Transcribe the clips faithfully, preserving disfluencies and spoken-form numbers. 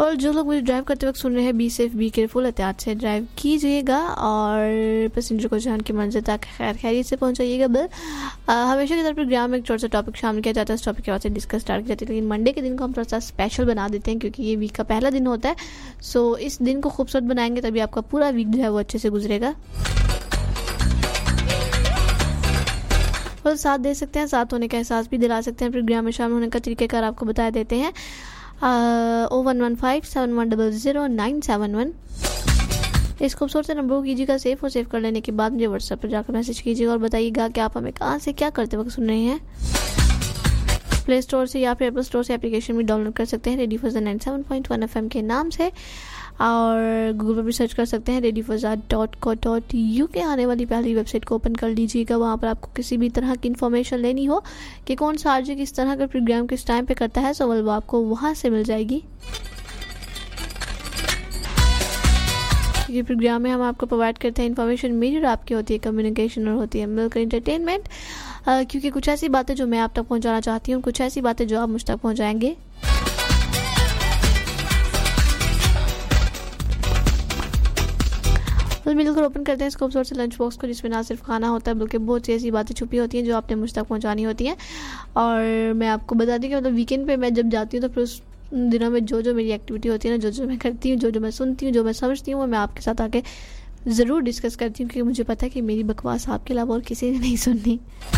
और जो लोग मुझे ड्राइव करते वक्त सुन रहे हैं, बी सेफ, बी केयरफुल, एहतियात से ड्राइव कीजिएगा और पैसेंजर को जान की मंजिल तक खैर खैरियत से पहुंचाइएगा। बिल हमेशा की तरह प्रोग्राम में एक छोटा सा टॉपिक शामिल किया जाता है, इस टॉपिक के बाद से डिस्कस स्टार्ट की जाती है, लेकिन मंडे के दिन को हम थोड़ा सा स्पेशल बना देते हैं क्योंकि ये वीक का पहला दिन होता है। सो इस दिन को खूबसूरत बनाएंगे तभी आपका पूरा वीक जो है वो अच्छे से गुजरेगा। और साथ दे सकते हैं, साथ होने का एहसास भी दिला सकते हैं। प्रोग्राम में शामिल होने का तरीक़ाकार आपको बता देते हैं। ओ one one five seven one double zero nine seven one इस खूबसूरत से नंबर को कीजिएगा सेव, और सेव कर लेने के बाद मुझे व्हाट्सएप पर जाकर मैसेज कीजिएगा और बताइएगा कि आप हमें कहाँ से क्या करते वक्त सुन रहे हैं। प्ले स्टोर से या फिर एप्पल स्टोर से एप्लीकेशन भी डाउनलोड कर सकते हैं radio फज़ा ninety seven point one FM के नाम से, और गूगल पर भी सर्च कर सकते हैं radio फज़ा dot co dot U के। आने वाली पहली वेबसाइट को ओपन कर लीजिएगा। वहाँ पर आपको किसी भी तरह की इन्फॉर्मेशन लेनी हो कि कौन सा आरजे किस तरह का प्रोग्राम किस टाइम पे करता है, सवाल वो आपको वहाँ से मिल जाएगी। ये प्रोग्राम में हम आपको प्रोवाइड करते हैं इन्फॉर्मेशन, मेजर आपकी होती है कम्युनिकेशन और होती है मिलकर इंटरटेनमेंट, क्योंकि कुछ ऐसी बातें जो मैं आप तक पहुंचाना चाहती हूँ, कुछ ऐसी बातें जो आप मुझ तक पहुंचाएंगे। तो मिलकर ओपन करते हैं इस खूबसूरत से लंच बॉक्स को, जिसमें ना सिर्फ खाना होता है बल्कि बहुत सी ऐसी बातें छुपी होती हैं जो आपने मुझ तक पहुंचानी होती हैं। और मैं आपको बता दी कि मतलब वीकेंड पे मैं जब जाती हूँ तो फिर उस दिनों में जो जो मेरी एक्टिविटी होती है ना, जो जो मैं करती हूँ, जो जो मैं सुनती हूँ, जो मैं समझती हूँ, वो मैं आपके साथ आके ज़रूर डिस्कस करती हूँ, क्योंकि मुझे पता है कि मेरी बकवास आपके अलावा और किसी ने नहीं सुननी।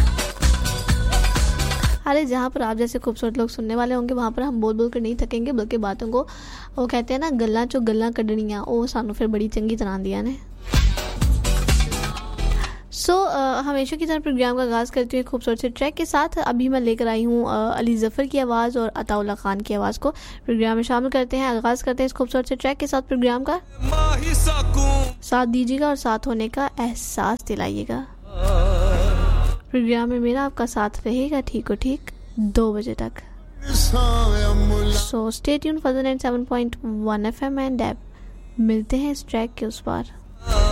अरे जहाँ पर आप जैसे खूबसूरत लोग सुनने वाले होंगे वहाँ पर हम बोल बोल कर नहीं थकेंगे, बल्कि बातों को वो कहते हैं ना गल्लां चो गल्लां कढ़नियाँ, वो सानू फिर बड़ी चंगी तरह दिया ने। सो so, uh, हमेशा की तरह प्रोग्राम का आगाज़ करती हूँ खूबसूरत से ट्रैक के साथ। अभी मैं लेकर आई हूँ uh, अली ज़फ़र की आवाज़ और अताउल्ला खान की आवाज़ को प्रोग्राम में शामिल करते हैं। आगाज़ करते हैं इस खूबसूरत से ट्रैक के साथ प्रोग्राम का। साथ दीजिएगा और साथ होने का एहसास दिलाइएगा। प्रोग्राम में मेरा आपका साथ रहेगा ठीक हो ठीक दो बजे तक। So stay tune फज़ा ninety seven point one FM and app. मिलते हैं इस ट्रैक के उस पार।